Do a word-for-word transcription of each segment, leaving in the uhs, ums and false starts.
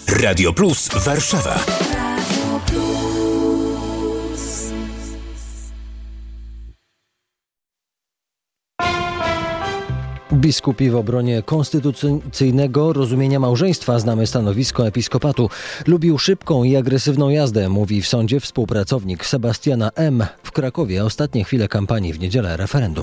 Radio Plus Warszawa. Biskupi w obronie konstytucyjnego rozumienia małżeństwa. Znamy stanowisko episkopatu. Lubił szybką i agresywną jazdę, mówi w sądzie współpracownik Sebastiana M. W Krakowie ostatnie chwile kampanii, w niedzielę referendum.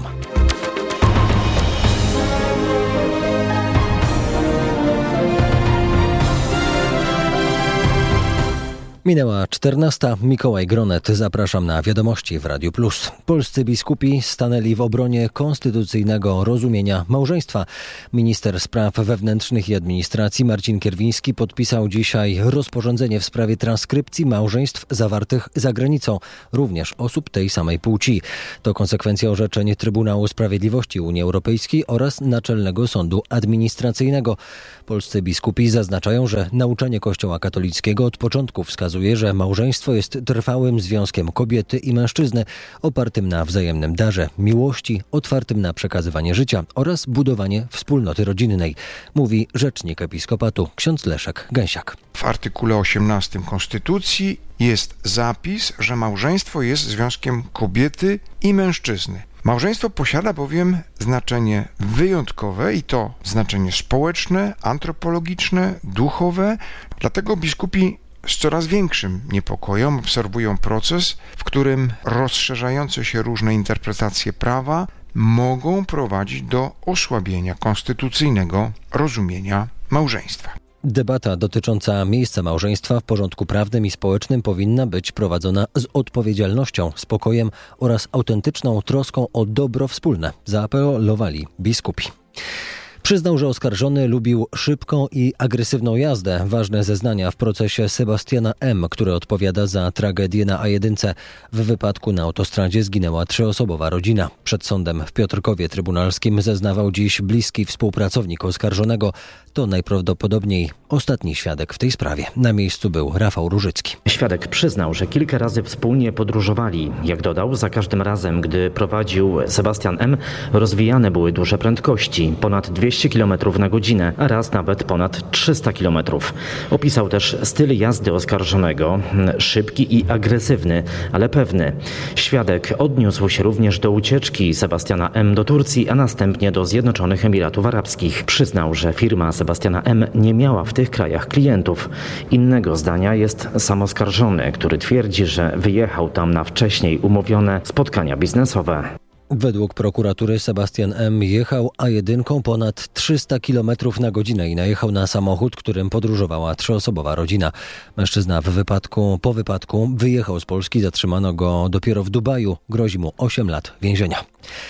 Minęła czternasta. Mikołaj Gronet. Zapraszam na wiadomości w Radiu Plus. Polscy biskupi stanęli w obronie konstytucyjnego rozumienia małżeństwa. Minister Spraw Wewnętrznych i Administracji Marcin Kierwiński podpisał dzisiaj rozporządzenie w sprawie transkrypcji małżeństw zawartych za granicą, również osób tej samej płci. To konsekwencja orzeczeń Trybunału Sprawiedliwości Unii Europejskiej oraz Naczelnego Sądu Administracyjnego. Polscy biskupi zaznaczają, że nauczanie Kościoła katolickiego od początku wskazuje, że małżeństwo jest trwałym związkiem kobiety i mężczyzny, opartym na wzajemnym darze, miłości, otwartym na przekazywanie życia oraz budowanie wspólnoty rodzinnej, mówi rzecznik episkopatu ksiądz Leszek Gęsiak. W artykule osiemnastym Konstytucji jest zapis, że małżeństwo jest związkiem kobiety i mężczyzny. Małżeństwo posiada bowiem znaczenie wyjątkowe i to znaczenie społeczne, antropologiczne, duchowe. Dlatego biskupi z coraz większym niepokojem obserwują proces, w którym rozszerzające się różne interpretacje prawa mogą prowadzić do osłabienia konstytucyjnego rozumienia małżeństwa. Debata dotycząca miejsca małżeństwa w porządku prawnym i społecznym powinna być prowadzona z odpowiedzialnością, spokojem oraz autentyczną troską o dobro wspólne, zaapelowali biskupi. Przyznał, że oskarżony lubił szybką i agresywną jazdę. Ważne zeznania w procesie Sebastiana M., który odpowiada za tragedię na A jeden. W wypadku na autostradzie zginęła trzyosobowa rodzina. Przed sądem w Piotrkowie Trybunalskim zeznawał dziś bliski współpracownik oskarżonego. To najprawdopodobniej ostatni świadek w tej sprawie. Na miejscu był Rafał Różycki. Świadek przyznał, że kilka razy wspólnie podróżowali. Jak dodał, za każdym razem, gdy prowadził Sebastian M., rozwijane były duże prędkości, ponad dwieście kilometrów na godzinę, a raz nawet ponad trzysta kilometrów. Opisał też styl jazdy oskarżonego, szybki i agresywny, ale pewny. Świadek odniósł się również do ucieczki Sebastiana M. do Turcji, a następnie do Zjednoczonych Emiratów Arabskich. Przyznał, że firma Sebastiana M. nie miała w tych krajach klientów. Innego zdania jest sam oskarżony, który twierdzi, że wyjechał tam na wcześniej umówione spotkania biznesowe. Według prokuratury Sebastian M. jechał A jeden ponad trzysta kilometrów na godzinę i najechał na samochód, którym podróżowała trzyosobowa rodzina. Mężczyzna w wypadku, po wypadku wyjechał z Polski, zatrzymano go dopiero w Dubaju. Grozi mu osiem lat więzienia.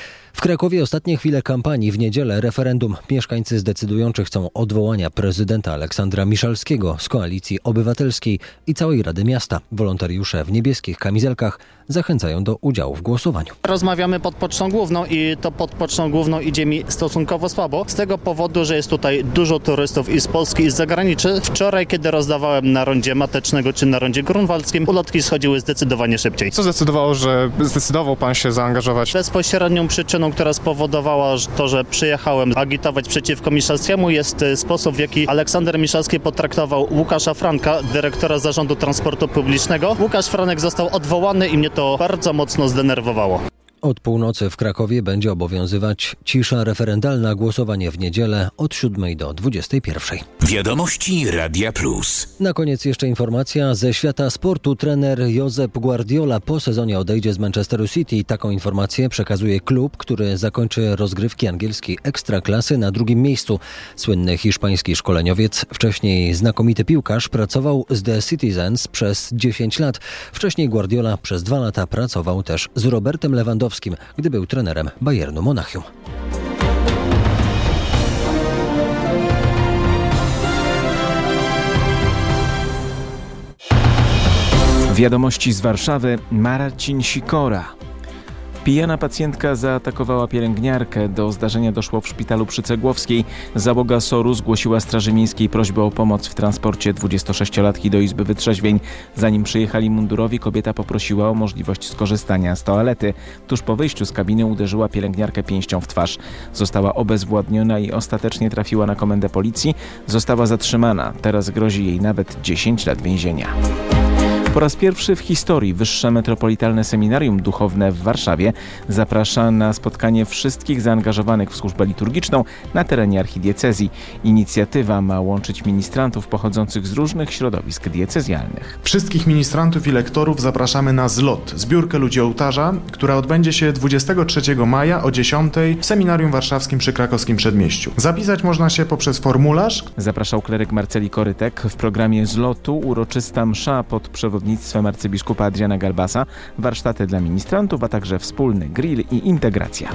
W Krakowie ostatnie chwile kampanii, w niedzielę referendum. Mieszkańcy zdecydują, czy chcą odwołania prezydenta Aleksandra Miszalskiego z Koalicji Obywatelskiej i całej Rady Miasta. Wolontariusze w niebieskich kamizelkach zachęcają do udziału w głosowaniu. Rozmawiamy pod Pocztą Główną i to pod Pocztą Główną idzie mi stosunkowo słabo. Z tego powodu, że jest tutaj dużo turystów i z Polski i z zagranicy. Wczoraj, kiedy rozdawałem na rondzie Matecznego czy na rondzie grunwaldzkim, ulotki schodziły zdecydowanie szybciej. Co zdecydowało, że zdecydował pan się zaangażować? Bezpośrednią przyczyną, która spowodowała to, że przyjechałem agitować przeciwko Miszalskiemu, jest sposób, w jaki Aleksander Miszalski potraktował Łukasza Franka, dyrektora Zarządu Transportu Publicznego. Łukasz Franek został odwołany i mnie to bardzo mocno zdenerwowało. Od północy w Krakowie będzie obowiązywać cisza referendalna. Głosowanie w niedzielę od siódmej do dwudziestej pierwszej. Wiadomości Radia Plus. Na koniec jeszcze informacja ze świata sportu. Trener Josep Guardiola po sezonie odejdzie z Manchesteru City. Taką informację przekazuje klub, który zakończy rozgrywki angielskiej ekstraklasy na drugim miejscu. Słynny hiszpański szkoleniowiec, wcześniej znakomity piłkarz, pracował z The Citizens przez dziesięć lat. Wcześniej Guardiola przez dwa lata pracował też z Robertem Lewandowskim, gdy był trenerem Bayernu Monachium. Wiadomości z Warszawy. Marcin Sikora. Pijana pacjentka zaatakowała pielęgniarkę. Do zdarzenia doszło w szpitalu przy Cegłowskiej. Załoga soru zgłosiła Straży Miejskiej prośbę o pomoc w transporcie dwudziestosześciolatki do Izby Wytrzeźwień. Zanim przyjechali mundurowi, kobieta poprosiła o możliwość skorzystania z toalety. Tuż po wyjściu z kabiny uderzyła pielęgniarkę pięścią w twarz. Została obezwładniona i ostatecznie trafiła na komendę policji. Została zatrzymana. Teraz grozi jej nawet dziesięć lat więzienia. Po raz pierwszy w historii Wyższe Metropolitalne Seminarium Duchowne w Warszawie zaprasza na spotkanie wszystkich zaangażowanych w służbę liturgiczną na terenie archidiecezji. Inicjatywa ma łączyć ministrantów pochodzących z różnych środowisk diecezjalnych. Wszystkich ministrantów i lektorów zapraszamy na zlot, zbiórkę ludzi ołtarza, która odbędzie się dwudziestego trzeciego maja o dziesiątej w Seminarium Warszawskim przy Krakowskim Przedmieściu. Zapisać można się poprzez formularz. Zapraszał kleryk Marceli Korytek. W programie zlotu uroczysta msza pod przewodnictwem arcybiskupa Adriana Galbasa, warsztaty dla ministrantów, a także wspólny grill i integracja.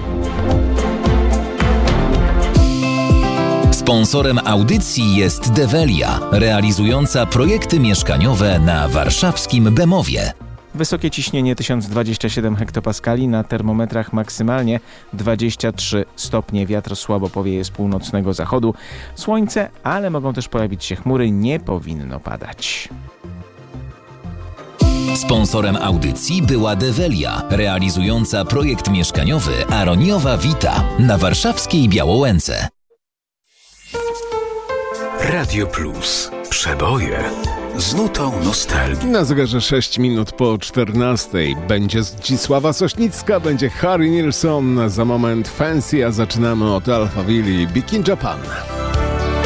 Sponsorem audycji jest Develia, realizująca projekty mieszkaniowe na warszawskim Bemowie. Wysokie ciśnienie tysiąc dwadzieścia siedem hektopaskali, na termometrach maksymalnie dwadzieścia trzy stopnie. Wiatr słabo powieje z północnego zachodu. Słońce, ale mogą też pojawić się chmury, nie powinno padać. Sponsorem audycji była Develia, realizująca projekt mieszkaniowy Aroniowa Vita na warszawskiej Białołęce. Radio Plus. Przeboje z nutą nostalgii. Na zegarze sześć minut po czternastej. Będzie Zdzisława Sośnicka, będzie Harry Nilsson. Za moment Fancy, a zaczynamy od Alphaville i Big in Japan.